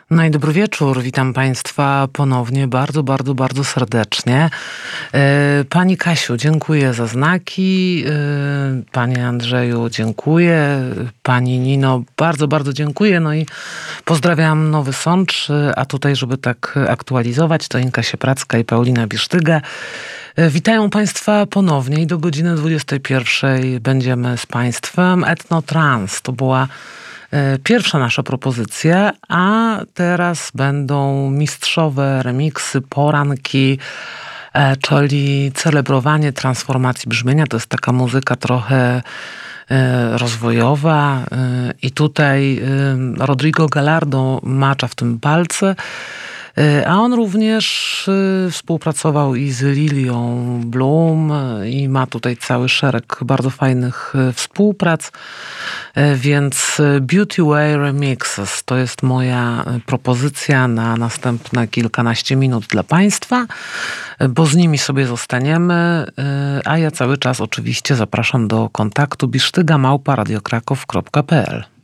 No i dobry wieczór, witam Państwa ponownie bardzo serdecznie. Pani Kasiu, dziękuję za znaki. Panie Andrzeju, dziękuję. Pani Nino, bardzo dziękuję. No i pozdrawiam Nowy Sącz, a tutaj, żeby tak aktualizować, to Inka Siepracka i Paulina Bisztyga. Witają Państwa ponownie i do godziny 21 będziemy z Państwem. Etnotrans to była pierwsza nasza propozycja, a teraz będą mistrzowe remiksy, poranki, czyli celebrowanie transformacji brzmienia. To jest taka muzyka trochę rozwojowa i tutaj Rodrigo Gallardo macza w tym palce, a on również współpracował i z Lilią Bloom i ma tutaj cały szereg bardzo fajnych współprac, więc Beauty Way Remixes to jest moja propozycja na następne kilkanaście minut dla Państwa, bo z nimi sobie zostaniemy, a ja cały czas oczywiście zapraszam do kontaktu bisztyga@radiokraków.pl.